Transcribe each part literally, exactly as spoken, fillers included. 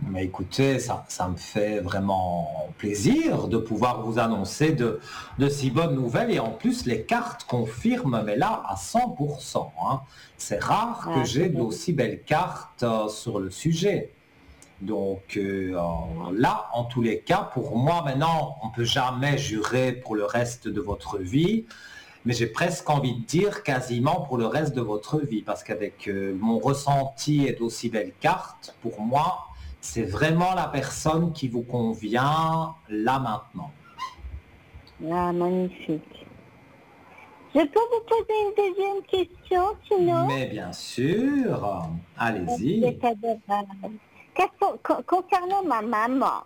Mais écoutez, ça, ça me fait vraiment plaisir de pouvoir vous annoncer de, de si bonnes nouvelles et en plus les cartes confirment, mais là à cent pour cent, hein. C'est rare que Ah, j'ai c'est bon. d'aussi belles cartes euh, sur le sujet. Donc euh, euh, là, en tous les cas, pour moi maintenant, on ne peut jamais jurer pour le reste de votre vie, mais j'ai presque envie de dire quasiment pour le reste de votre vie, parce qu'avec euh, mon ressenti et d'aussi belles cartes, pour moi, c'est vraiment la personne qui vous convient là maintenant. Ah, magnifique. Je peux vous poser une deuxième question, sinon? Mais bien sûr, Vous allez-y. êtes adorable. Qu'est-ce- con- Concernant ma maman,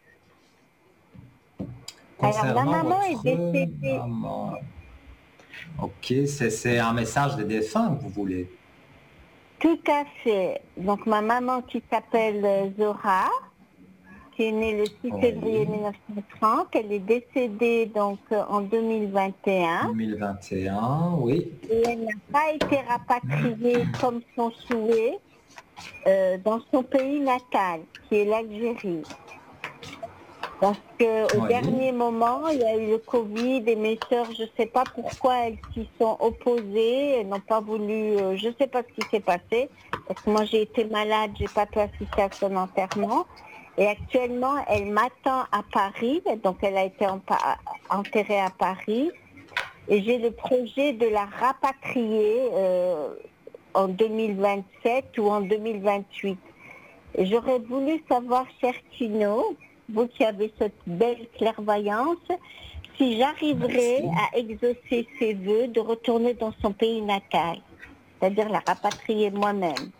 alors ma Concernant maman est votre décédée. maman, ok, c'est c'est un message des défunts que vous voulez. Tout à fait. Donc ma maman qui s'appelle euh, Zora, qui est née le six février Oui, mille neuf cent trente, elle est décédée donc euh, en deux mille vingt et un deux mille vingt et un, oui. et elle n'a pas été rapatriée comme son souhait euh, dans son pays natal, qui est l'Algérie. Parce qu'au Oui, dernier moment, il y a eu le Covid et mes sœurs, je ne sais pas pourquoi elles s'y sont opposées, elles n'ont pas voulu, euh, je ne sais pas ce qui s'est passé, parce que moi j'ai été malade, j'ai pas pu assister à son enterrement. Et actuellement, elle m'attend à Paris, donc elle a été en- enterrée à Paris. Et j'ai le projet de la rapatrier euh, en deux mille vingt-sept ou en deux mille vingt-huit. Et j'aurais voulu savoir, cher Tino, vous qui avez cette belle clairvoyance, si j'arriverais merci. à exaucer ses vœux de retourner dans son pays natal, c'est-à-dire la rapatrier moi-même.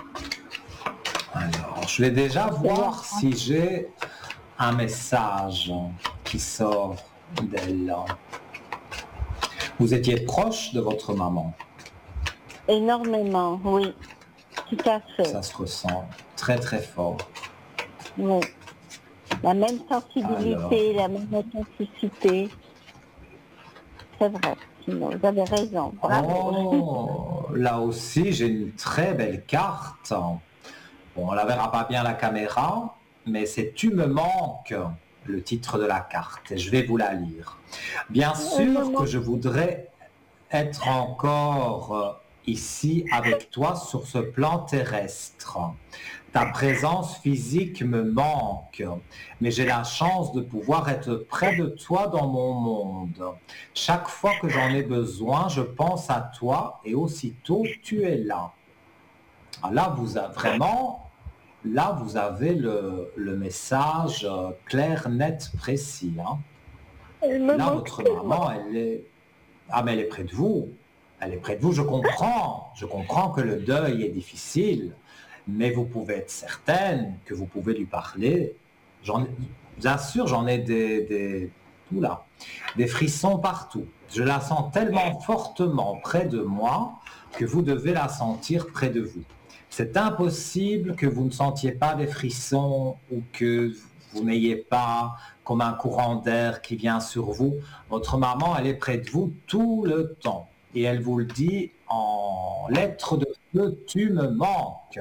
Alors, je vais déjà C'est-à-dire voir si j'ai un message qui sort d'elle. Vous étiez proche de votre maman, énormément, oui, tout à fait. ça se ressent très très fort. Oui. La même Alors, sensibilité, la même authenticité. C'est vrai, Tino, vous avez raison, bravo. oh, là aussi j'ai une très belle carte. Bon, on la verra pas bien à la caméra, mais c'est Tu me manques, le titre de la carte, et je vais vous la lire. Bien Elle me sûr que manque. je voudrais être encore euh, ici avec toi sur ce plan terrestre. Ta présence physique me manque, mais j'ai la chance de pouvoir être près de toi dans mon monde. Chaque fois que j'en ai besoin, je pense à toi et aussitôt tu es là. Ah, là, vous avez vraiment, là, vous avez le, le message euh, clair, net, précis, hein. Elle me Là, manque votre tellement. maman, elle est, ah, mais elle est près de vous. Elle est près de vous. Je comprends. Je comprends que le deuil est difficile, mais vous pouvez être certaine que vous pouvez lui parler. J'en, bien sûr, j'en ai des, des, oula, des frissons partout. Je la sens tellement fortement près de moi que vous devez la sentir près de vous. C'est impossible que vous ne sentiez pas des frissons ou que vous n'ayez pas comme un courant d'air qui vient sur vous. Votre maman, elle est près de vous tout le temps. Et elle vous le dit en lettres de feu, tu me manques.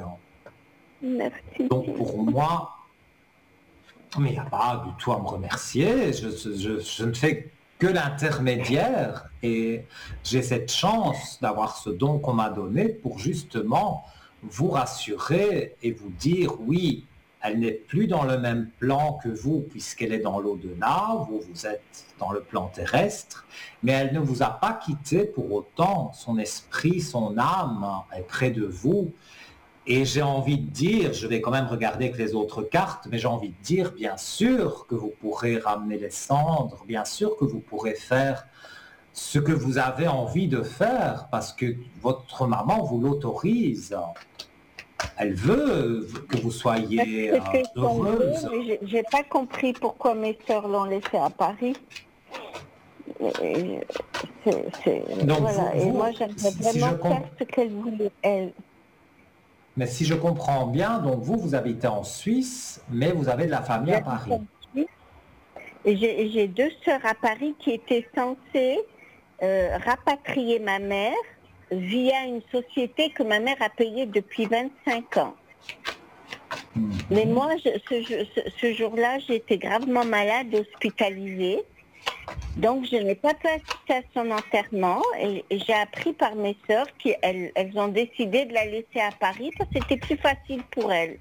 Merci, Donc Tino. pour moi, mais il n'y a pas du tout à me remercier. Je, je- je ne fais que l'intermédiaire et j'ai cette chance d'avoir ce don qu'on m'a donné pour justement vous rassurer et vous dire oui, elle n'est plus dans le même plan que vous puisqu'elle est dans l'au-delà, vous, vous êtes dans le plan terrestre, mais elle ne vous a pas quitté pour autant. Son esprit, son âme est près de vous. Et j'ai envie de dire, je vais quand même regarder avec les autres cartes, mais j'ai envie de dire, bien sûr que vous pourrez ramener les cendres, bien sûr que vous pourrez faire ce que vous avez envie de faire, parce que votre maman vous l'autorise. Elle veut que vous Parce soyez que euh, c'était son vœu, heureuse. mais j'ai j'ai pas compris pourquoi mes sœurs l'ont laissé à Paris. Et c'est- c'est- Donc vous, voilà. Et moi, vous j'aimerais si, si je vraiment faire comp- ce qu'elle voulait, elle. mais si je comprends bien, donc vous, vous habitez en Suisse, mais vous avez de la famille à J'habite Paris. en Suisse. Et j'ai et j'ai deux sœurs à Paris qui étaient censées euh, rapatrier ma mère via une société que ma mère a payée depuis vingt-cinq ans. Mais moi, je, ce, ce, ce jour-là, j'ai été gravement malade, hospitalisée. Donc, je n'ai pas pu assister à son enterrement et, et j'ai appris par mes sœurs qu'elles elles ont décidé de la laisser à Paris parce que c'était plus facile pour elles.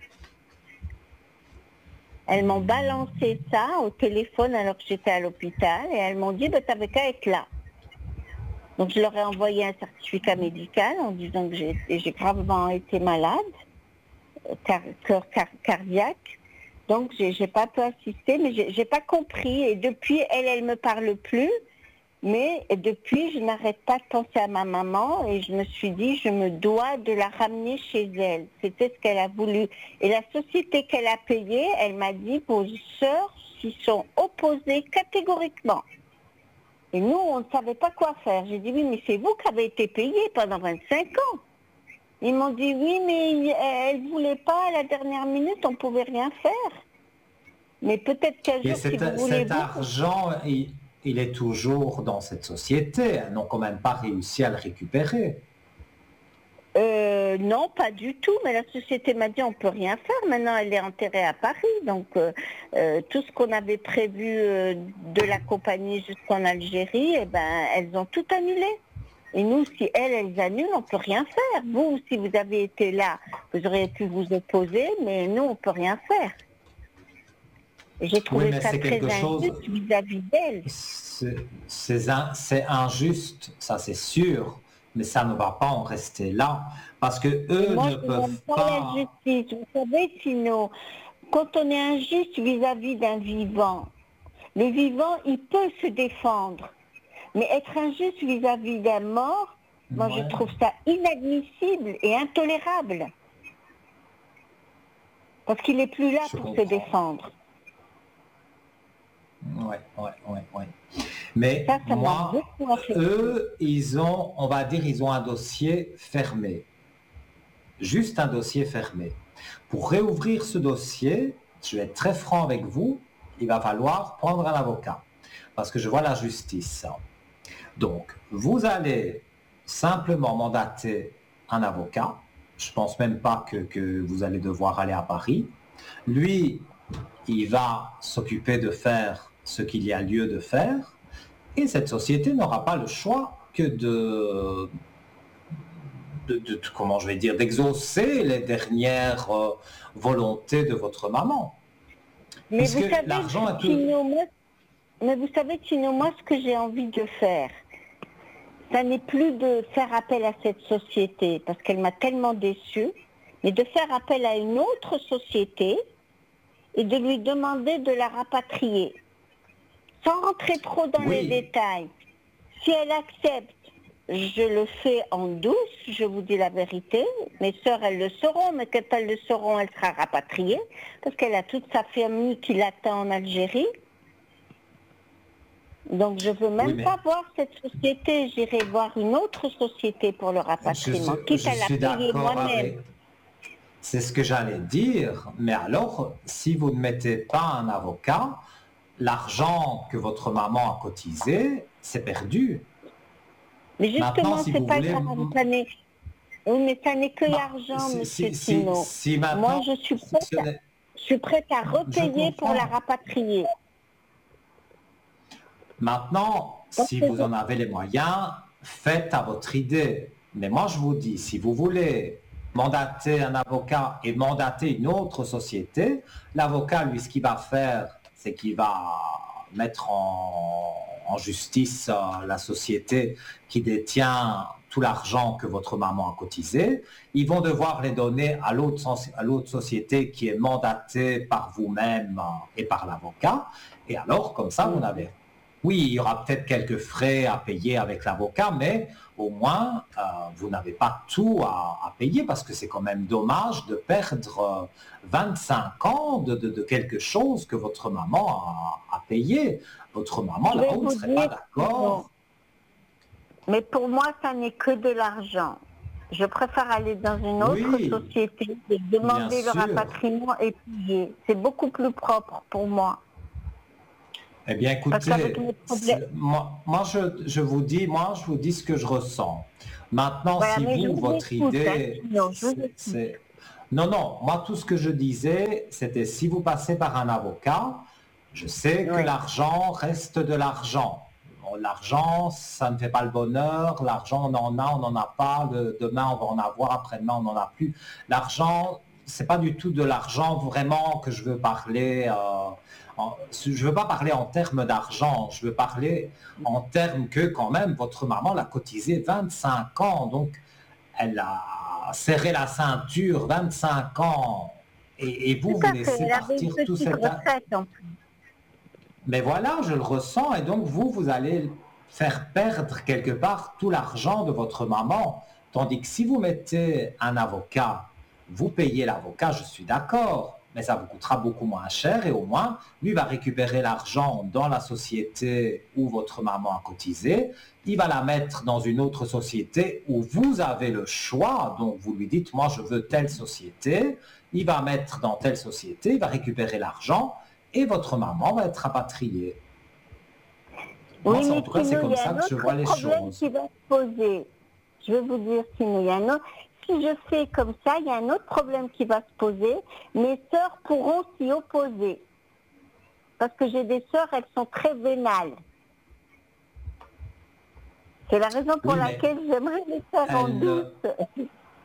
Elles m'ont balancé ça au téléphone alors que j'étais à l'hôpital et elles m'ont dit bah, « t'avais qu'à être là ». Donc, je leur ai envoyé un certificat médical en disant que j'ai, j'ai gravement été malade, car, cœur car, cardiaque. Donc, j'ai, j'ai pas pu assister, mais j'ai, j'ai pas compris. Et depuis, elle, elle me parle plus. Mais depuis, je n'arrête pas de penser à ma maman et je me suis dit, je me dois de la ramener chez elle. C'était ce qu'elle a voulu. Et la société qu'elle a payée, elle m'a dit, vos sœurs s'y sont opposées catégoriquement. Et nous, on ne savait pas quoi faire. J'ai dit, oui, mais c'est vous qui avez été payé pendant vingt-cinq ans. Ils m'ont dit, oui, mais elle ne voulait pas, à la dernière minute, on ne pouvait rien faire. Mais peut-être qu'un jour, cet, si vous voulez... cet vous... argent, il, il est toujours dans cette société. Elles n'ont quand même pas réussi à le récupérer. Euh, non, pas du tout, mais la société m'a dit on ne peut rien faire. Maintenant, elle est enterrée à Paris. Donc, euh, euh, tout ce qu'on avait prévu euh, de l'accompagner jusqu'en Algérie, eh ben, elles ont tout annulé. Et nous, si elles, elles annulent, on ne peut rien faire. Vous, si vous avez été là, vous auriez pu vous opposer, mais nous, on ne peut rien faire. Et j'ai trouvé oui, ça très injuste chose... vis-à-vis d'elles. C'est, c'est, un, c'est injuste, ça c'est sûr. Mais ça ne va pas en rester là, parce que eux moi, ne peuvent pas... pas... la justice. Vous savez, sinon, quand on est injuste vis-à-vis d'un vivant, le vivant, il peut se défendre. Mais être injuste vis-à-vis d'un mort, moi, ouais. je trouve ça inadmissible et intolérable. Parce qu'il n'est plus là je pour comprends. se défendre. Oui, oui, oui, oui. Mais ça, ça moi, eux, ils ont, on va dire, ils ont un dossier fermé. Juste un dossier fermé. Pour réouvrir ce dossier, je vais être très franc avec vous, il va falloir prendre un avocat. Parce que je vois la justice. Donc, vous allez simplement mandater un avocat. Je ne pense même pas que, que vous allez devoir aller à Paris. Lui, il va s'occuper de faire ce qu'il y a lieu de faire. Et cette société n'aura pas le choix que de, de, de, de comment je vais dire, d'exaucer les dernières euh, volontés de votre maman. Mais vous, savez, l'argent est Tino, moi, mais vous savez, Tino, moi, ce que j'ai envie de faire, ça n'est plus de faire appel à cette société, parce qu'elle m'a tellement déçue, mais de faire appel à une autre société et de lui demander de la rapatrier. Sans rentrer trop dans oui. les détails, si elle accepte, je le fais en douce, je vous dis la vérité. Mes sœurs, elles le sauront, mais quand elles le sauront, elle sera rapatriée, parce qu'elle a toute sa famille qui l'attend en Algérie. Donc je ne veux même oui, mais... pas voir cette société, j'irai voir une autre société pour le rapatriement, je, quitte je à la payer moi-même. Avec... C'est ce que j'allais dire, mais alors, si vous ne mettez pas un avocat, l'argent que votre maman a cotisé, c'est perdu. Mais justement, si c'est pas voulez... ça, ça n'est... Oui, mais ça n'est que bah, l'argent, si, monsieur si, Tino. Si, si maintenant, moi, je suis prête, si à... je suis prête à repayer pour la rapatrier. Maintenant, Parce si vous en avez les moyens, faites à votre idée. Mais moi, je vous dis, si vous voulez mandater un avocat et mandater une autre société, l'avocat, lui, ce qu'il va faire, c'est qu'il va mettre en, en justice euh, la société qui détient tout l'argent que votre maman a cotisé. Ils vont devoir les donner à l'autre, à l'autre société qui est mandatée par vous-même et par l'avocat. Et alors, comme ça, vous n'avez... Oui, il y aura peut-être quelques frais à payer avec l'avocat, mais au moins, euh, vous n'avez pas tout à, à payer parce que c'est quand même dommage de perdre euh, vingt-cinq ans de, de, de quelque chose que votre maman a, a payé. Votre maman, là-haut, ne serait pas d'accord. Mais pour moi, ça n'est que de l'argent. Je préfère aller dans une autre oui, société et demander le rapatriement et payer. C'est beaucoup plus propre pour moi. Eh bien, écoutez, moi, moi je, je vous dis, moi, je vous dis ce que je ressens. Maintenant, voilà, si vous, votre idée, hein, non, c'est, Non, non, moi tout ce que je disais, c'était si vous passez par un avocat, je sais que Oui. l'argent reste de l'argent. Bon, l'argent, ça ne fait pas le bonheur, l'argent on en a, on n'en a pas, le- demain on va en avoir, après-demain on n'en a plus. L'argent, c'est pas du tout de l'argent vraiment que je veux parler. euh, en- je veux pas parler en termes d'argent, je veux parler en termes que quand même votre maman l'a cotisé vingt-cinq ans, donc elle a serré la ceinture vingt-cinq ans et, et vous, Tout vous à fait. laissez Elle avait une partir tout petite cet... retraite en plus. Mais voilà, je le ressens et donc vous, vous allez faire perdre quelque part tout l'argent de votre maman. Tandis que si vous mettez un avocat, vous payez l'avocat, je suis d'accord, mais ça vous coûtera beaucoup moins cher et au moins, lui va récupérer l'argent dans la société où votre maman a cotisé, il va la mettre dans une autre société où vous avez le choix, donc vous lui dites, moi je veux telle société, il va mettre dans telle société, il va récupérer l'argent et votre maman va être rapatriée. Moi, Oui, en mais tout cas, c'est sinon, il comme y a ça un que je autre vois les problème choses. qui va se poser. Je vais vous dire, sinon, il y a un autre. Si je fais comme ça, il y a un autre problème qui va se poser. Mes sœurs pourront s'y opposer. Parce que j'ai des sœurs, elles sont très vénales. C'est la raison pour Oui, mais laquelle j'aimerais les faire en douce. elle, Vous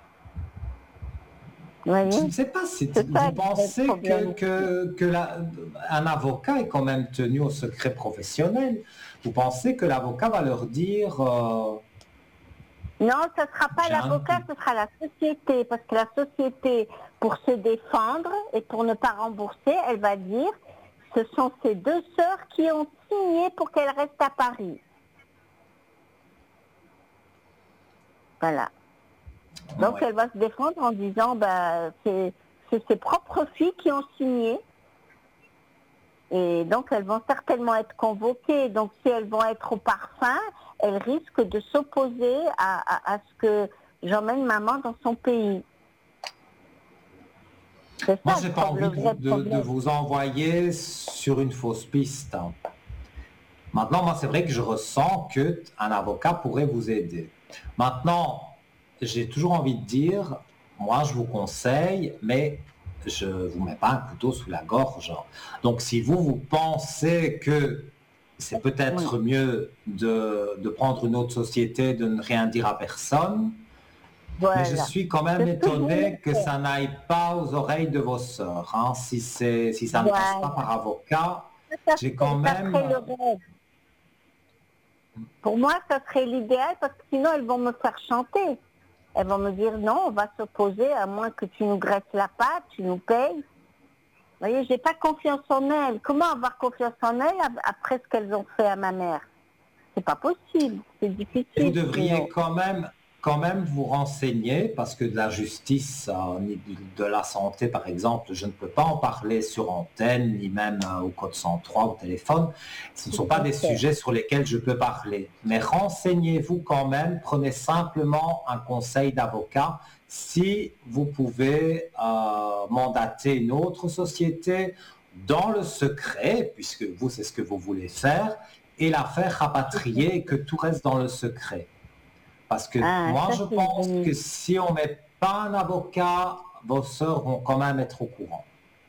je voyez? ne sais pas si C'est ça vous le pensez que, problème. que, que la- un avocat est quand même tenu au secret professionnel. Vous pensez que l'avocat va leur dire euh, Non, ce ne sera pas j'ai un... l'avocat, ce sera la société. Parce que la société, pour se défendre et pour ne pas rembourser, elle va dire, ce sont ces deux sœurs qui ont signé pour qu'elles restent à Paris. Voilà. Donc Ouais. elle va se défendre en disant, bah, c'est c'est ses propres filles qui ont signé. Et donc elles vont certainement être convoquées. Donc si elles vont être au parfum, elles risquent de s'opposer à, à, à ce que j'emmène maman dans son pays. C'est Moi, ça j'ai le, pas pro- envie le de vous, vrai de, de problème. vous envoyer sur une fausse piste. Maintenant, moi, c'est vrai que je ressens qu'un avocat pourrait vous aider. Maintenant, j'ai toujours envie de dire, moi, je vous conseille, mais je ne vous mets pas un couteau sous la gorge. Donc, si vous, vous pensez que c'est Oui. peut-être mieux de, de prendre une autre société, de ne rien dire à personne, mais je Voilà. suis quand même C'est ce que je voulais étonné que faire. ça n'aille pas aux oreilles de vos sœurs, hein. Si c'est, si ça ne passe pas Voilà. par avocat, Ça, j'ai quand serait- ça même... serait le rêve. Pour moi, ça serait l'idéal parce que sinon, elles vont me faire chanter. Elles vont me dire non, on va s'opposer à moins que tu nous graisses la patte, tu nous payes. Vous voyez, j'ai pas confiance en elles. Comment avoir confiance en elles après ce qu'elles ont fait à ma mère? C'est pas possible, c'est Et vous difficile devriez sinon. quand même, quand même vous renseigner, parce que de la justice, euh, ni de de la santé, par exemple, je ne peux pas en parler sur antenne, ni même euh, au code cent trois au téléphone. Ce ne Tout sont pas à des fait. sujets sur lesquels je peux parler. Mais renseignez-vous quand même, prenez simplement un conseil d'avocat. Si vous pouvez euh, mandater une autre société dans le secret, puisque vous, c'est ce que vous voulez faire, et la faire rapatrier et que tout reste dans le secret. Parce que Ah, moi, ça je c'est une pense bonne que idée. si on ne met pas un avocat, vos sœurs vont quand même être au courant.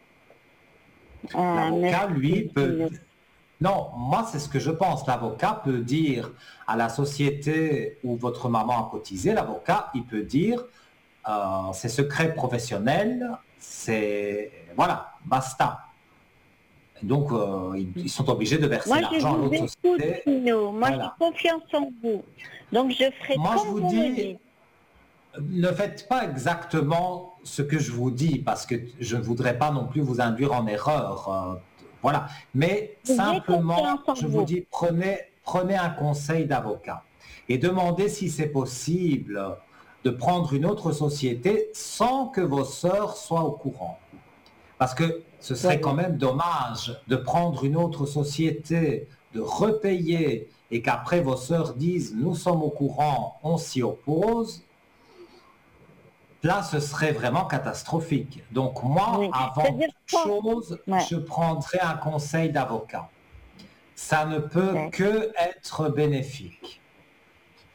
Ah, L'avocat, lui, merci. peut... Non, moi, c'est ce que je pense. L'avocat peut dire à la société où votre maman a cotisé, l'avocat, il peut dire, euh, c'est secret professionnel, c'est... Voilà, basta. Donc, euh, ils, ils sont obligés de verser Moi, je l'argent à vous l'autre écoute, société. Pino. Moi, j'ai Voilà. confiance en vous. Donc, je ferai Moi, je comme vous vous me dis, dites. ne faites pas exactement ce que je vous dis parce que je ne voudrais pas non plus vous induire en erreur. euh, voilà. Mais J'ai simplement, confiance en je vous vous. dis, prenez, prenez un conseil d'avocat et demandez si c'est possible de prendre une autre société sans que vos sœurs soient au courant. Parce que ce serait quand Voilà. même dommage de prendre une autre société, de repayer et qu'après vos sœurs disent nous sommes au courant, on s'y oppose. Là, ce serait vraiment catastrophique. Donc moi, Oui. avant C'est-à-dire toute quoi? chose, Ouais. je prendrai un conseil d'avocat. Ça ne peut Ouais. que être bénéfique.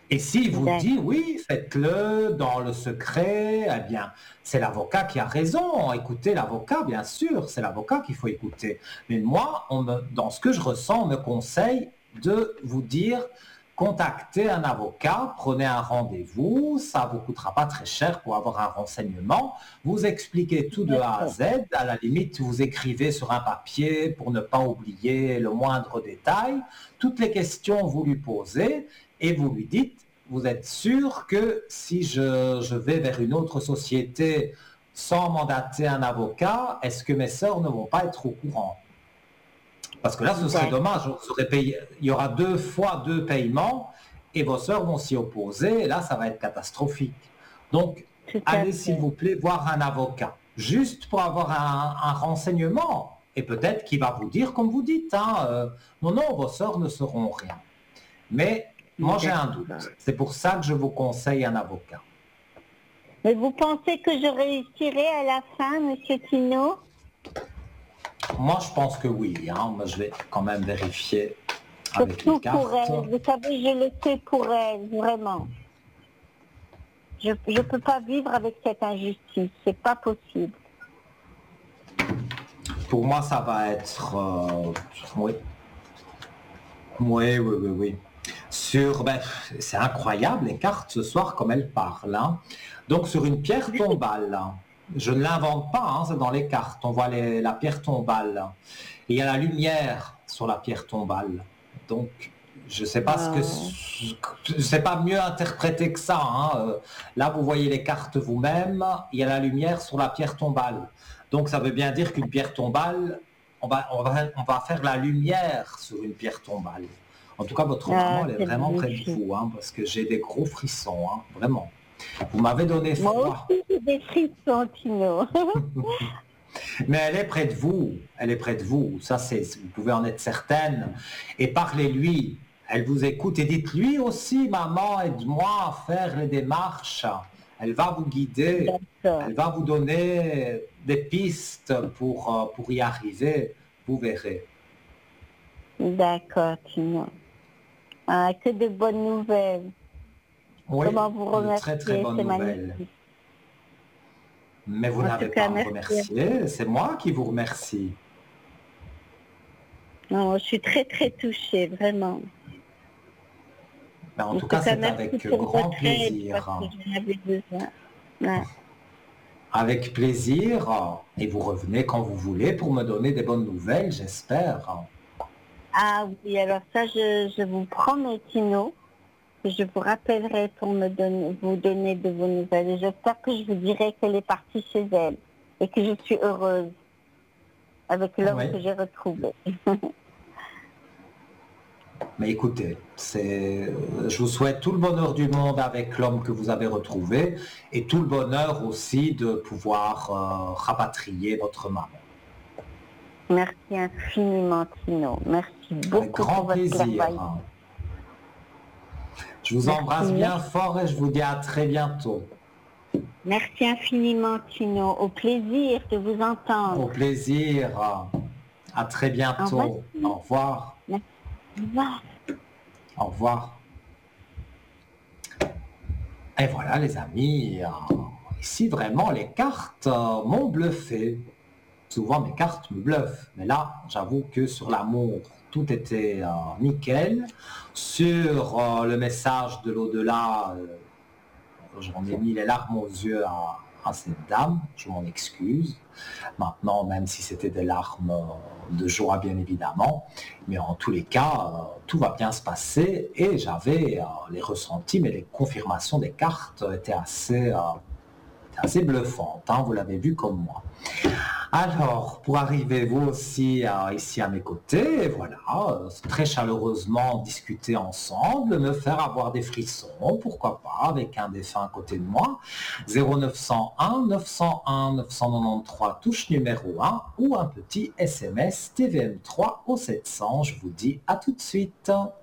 Et s'il vous D'accord. dit oui, faites-le dans le secret, eh bien, c'est l'avocat qui a raison. Écoutez l'avocat, bien sûr, c'est l'avocat qu'il faut écouter. Mais moi, on me, dans ce que je ressens, on me conseille de vous dire contactez un avocat, prenez un rendez-vous, ça ne vous coûtera pas très cher pour avoir un renseignement. Vous expliquez tout de A à D'accord. Z, à la limite, vous écrivez sur un papier pour ne pas oublier le moindre détail. Toutes les questions, vous lui posez. Et vous lui dites, vous êtes sûr que si je, je vais vers une autre société sans mandater un avocat, est-ce que mes sœurs ne vont pas être au courant? Parce que là, ce serait dommage. D'accord. Vous aurez payé, il y aura deux fois deux paiements et vos sœurs vont s'y opposer. Et là, ça va être catastrophique. Donc, Tout à allez, s'il fait. vous plaît, voir un avocat, juste pour avoir un, un renseignement. Et peut-être qu'il va vous dire, comme vous dites, hein, euh, non, non, vos sœurs ne sauront rien. Mais moi, j'ai un D'accord. doute. C'est pour ça que je vous conseille un avocat. Mais vous pensez que je réussirai à la fin, Monsieur Tino? Moi, je pense que oui. Hein. Moi, je vais quand même vérifier avec les Surtout pour cartes. elle. Vous savez, je le fais pour elle, vraiment. Je ne peux pas vivre avec cette injustice. C'est pas possible. Pour moi, ça va être... euh, oui. Oui, oui, oui, oui. Sur, ben, c'est incroyable, les cartes ce soir, comme elles parlent. Hein. Donc, sur une pierre tombale, hein. Je ne l'invente pas, hein, c'est dans les cartes. On voit les- la pierre tombale. Et il y a la lumière sur la pierre tombale. Donc, je ne sais pas ce que... Euh, Je sais pas mieux interpréter que ça. Hein. Euh, Là, vous voyez les cartes vous-même. Il y a la lumière sur la pierre tombale. Donc, ça veut bien dire qu'une pierre tombale, on va, on va, on va faire la lumière sur une pierre tombale. En tout cas, votre ah, maman, elle est c'est vraiment près de magnifique. vous, hein, parce que j'ai des gros frissons, hein, vraiment. Vous m'avez donné Moi froid. aussi, j'ai des frissons, Tino. Mais elle est près de vous, elle est près de vous, ça c'est, vous pouvez en être certaine. Et parlez-lui, elle vous écoute et dites-lui aussi, maman, aide-moi à faire les démarches. Elle va vous guider, D'accord. elle va vous donner des pistes pour, euh, pour y arriver, vous verrez. D'accord, Tino. Ah, que de bonnes nouvelles. Oui, Comment vous de très très remercier, bonnes c'est nouvelles. magnifique. Mais vous En n'avez tout pas cas, à me merci. remercier, c'est moi qui vous remercie. Non, je suis très très touchée, vraiment. Ben, en En tout tout cas, cas, c'est merci avec pour grand votre aide parce plaisir. que j'en avais besoin. Ouais. Avec plaisir. Et vous revenez quand vous voulez pour me donner des bonnes nouvelles, j'espère. Ah oui, alors ça, je, je vous promets, Tino, que je vous rappellerai pour me donner, vous donner de vos nouvelles. Et j'espère que je vous dirai qu'elle est partie chez elle et que je suis heureuse avec l'homme Oui. que j'ai retrouvé. Mais écoutez, c'est, je vous souhaite tout le bonheur du monde avec l'homme que vous avez retrouvé et tout le bonheur aussi de pouvoir euh, rapatrier votre maman. Merci infiniment, Tino. Merci Avec beaucoup grand pour votre plaisir. clairvoyance. Je vous Merci, embrasse bien merci. fort et je vous dis à très bientôt. Merci infiniment, Tino. Au plaisir de vous Au entendre. plaisir. À très Au revoir. bientôt. Au revoir. Merci. Au revoir. Au revoir. Et voilà les amis, euh, ici vraiment les cartes euh, m'ont bluffé. Souvent mes cartes me bluffent, mais là j'avoue que sur l'amour tout était euh, nickel. Sur euh, le message de l'au-delà, euh, j'en ai mis les larmes aux yeux à, à cette dame, je m'en excuse. Maintenant, même si c'était des larmes euh, de joie bien évidemment, mais en tous les cas, euh, tout va bien se passer et j'avais euh, les ressentis, mais les confirmations des cartes étaient assez, euh, étaient assez bluffantes, hein, vous l'avez vu comme moi. Alors, pour arriver vous aussi euh, ici à mes côtés, voilà, euh, très chaleureusement discuter ensemble, me faire avoir des frissons, pourquoi pas, avec un défunt à côté de moi, zéro neuf cent un neuf cent un neuf cent quatre-vingt-treize, touche numéro un, ou un petit S M S T V M trois au sept cents, je vous dis à tout de suite.